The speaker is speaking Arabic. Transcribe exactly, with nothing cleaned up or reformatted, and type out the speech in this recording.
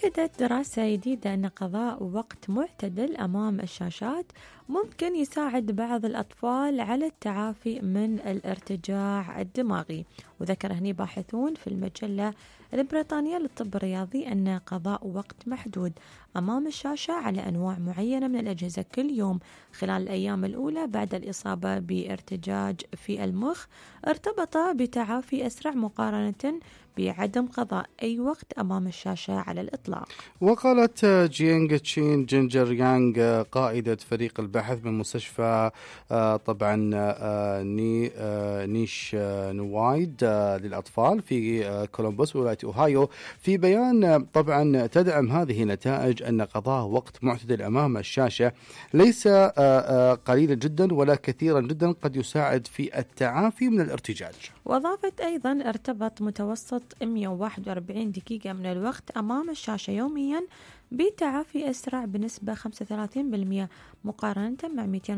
أكدت دراسة جديدة أن قضاء وقت معتدل أمام الشاشات ممكن يساعد بعض الأطفال على التعافي من الارتجاع الدماغي. وذكر هني باحثون في المجلة البريطانية للطب الرياضي أن قضاء وقت محدود أمام الشاشة على أنواع معينة من الأجهزة كل يوم خلال الأيام الأولى بعد الإصابة بارتجاج في المخ ارتبط بتعافي أسرع مقارنة بعدم قضاء أي وقت أمام الشاشة على الإطلاق. وقالت جينغ تشين جينجر يانغ قائدة فريق البحث من مستشفى طبعا ني نيش نوايد للأطفال في كولومبوس ولاية أوهايو في بيان طبعا تدعم هذه النتائج أن قضاء وقت معتدل أمام الشاشة ليس قليلا جدا ولا كثيرا جدا قد يساعد في التعافي من الارتجاج. وأضافت أيضا ارتبط متوسط مئة وواحد وأربعين دقيقة من الوقت أمام الشاشة يوميا بتعافي أسرع بنسبة خمسة وثلاثين بالمئة مقارنة مع مئتين